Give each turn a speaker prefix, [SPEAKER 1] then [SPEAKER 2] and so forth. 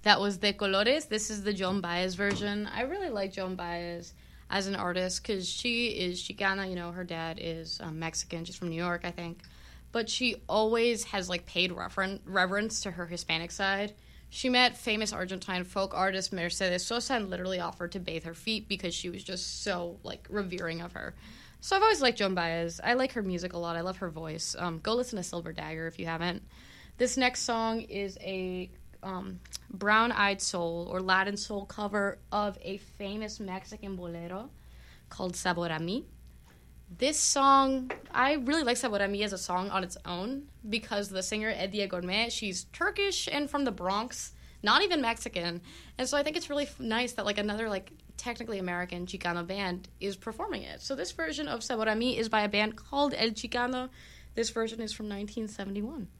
[SPEAKER 1] That was De Colores. This is the Joan Baez version. I really like Joan Baez as an artist because she is Chicana. You know, her dad is Mexican. She's from New York, I think. But she always has, like, paid reverence to her Hispanic side. She met famous Argentine folk artist Mercedes Sosa and literally offered to bathe her feet because she was just so, like, revering of her. So I've always liked Joan Baez. I like her music a lot. I love her voice. Go listen to Silver Dagger if you haven't. This next song is a brown-eyed soul or Latin soul cover of a famous Mexican bolero called Sabor a Mi. This song, I really like Sabor a Mi as a song on its own because the singer Edia Gourmet, she's Turkish and from the Bronx, not even Mexican. And so I think it's really nice that like another like technically American Chicano band is performing it. So this version of Sabor a Mi is by a band called El Chicano. This version is from 1971.